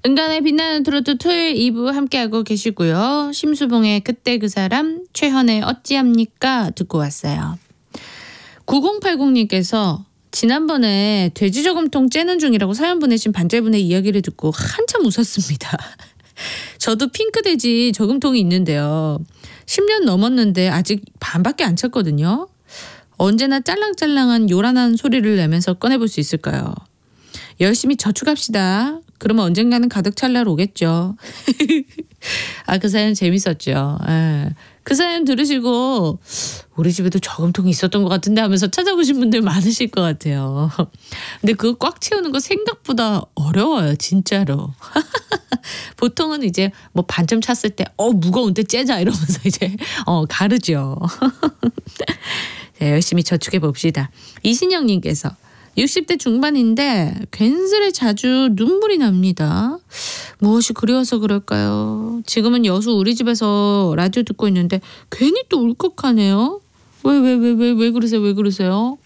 은간의 빛나는 트로트 토요일 2부 함께하고 계시고요. 심수봉의 그때 그 사람, 최현의 어찌합니까 듣고 왔어요. 9080님께서 지난번에 돼지 저금통 째는 중이라고 사연 보내신 반달분의 이야기를 듣고 한참 웃었습니다. 저도 핑크돼지 저금통이 있는데요. 10년 넘었는데 아직 반밖에 안 찼거든요. 언제나 짤랑짤랑한 요란한 소리를 내면서 꺼내볼 수 있을까요? 열심히 저축합시다. 그러면 언젠가는 가득 찰 날 오겠죠. 그 사연 재밌었죠. 그 사연 들으시고 우리 집에도 저금통이 있었던 것 같은데 하면서 찾아보신 분들 많으실 것 같아요. 근데 그거 꽉 채우는 거 생각보다 어려워요. 진짜로. 보통은 이제 뭐 반쯤 찼을 때 무거운데 째자 이러면서 이제 가르죠. 네, 열심히 저축해 봅시다. 이신영님께서 60대 중반인데 괜스레 자주 눈물이 납니다. 무엇이 그리워서 그럴까요? 지금은 여수 우리 집에서 라디오 듣고 있는데 괜히 또 울컥하네요. 왜 그러세요? 왜 그러세요?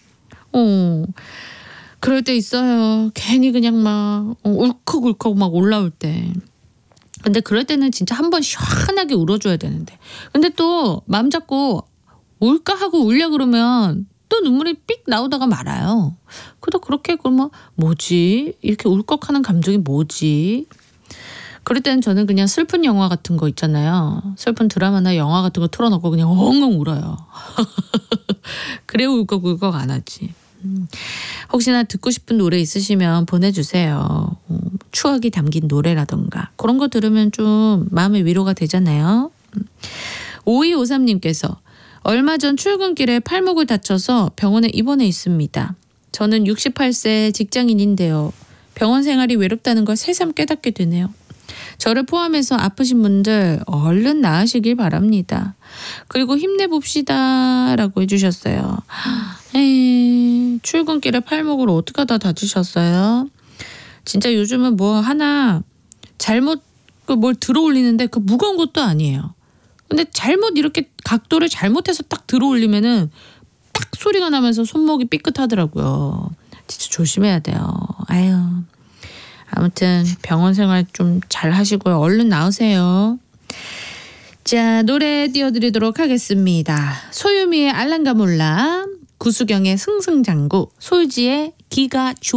그럴 때 있어요. 괜히 그냥 막 울컥울컥 막 올라올 때. 근데 그럴 때는 진짜 한번 시원하게 울어줘야 되는데. 근데 또 마음 잡고 울까 하고 울려 그러면 또 눈물이 삑 나오다가 말아요. 그래도 그렇게 그러면 뭐지? 이렇게 울컥하는 감정이 뭐지? 그럴 때는 저는 그냥 슬픈 영화 같은 거 있잖아요. 슬픈 드라마나 영화 같은 거 틀어놓고 그냥 엉엉 울어요. 그래 울컥울컥 안 하지. 혹시나 듣고 싶은 노래 있으시면 보내주세요. 추억이 담긴 노래라던가 그런 거 들으면 좀 마음의 위로가 되잖아요. 5253님께서 얼마 전 출근길에 팔목을 다쳐서 병원에 입원해 있습니다. 저는 68세 직장인인데요. 병원 생활이 외롭다는 걸 새삼 깨닫게 되네요. 저를 포함해서 아프신 분들 얼른 나으시길 바랍니다. 그리고 힘내봅시다 라고 해주셨어요. 출근길에 팔목을 어떻게 다 다치셨어요? 진짜 요즘은 뭐 하나 잘못 뭘 들어 올리는데 그 무거운 것도 아니에요. 근데 잘못 이렇게 각도를 잘못해서 딱 들어 올리면은 딱 소리가 나면서 손목이 삐끗하더라고요. 진짜 조심해야 돼요. 아무튼 병원 생활 좀 잘 하시고요. 얼른 나으세요. 자, 노래 띄워드리도록 하겠습니다. 소유미의 알랑가 몰라, 구수경의 승승장구, 솔지의 기가 좋아.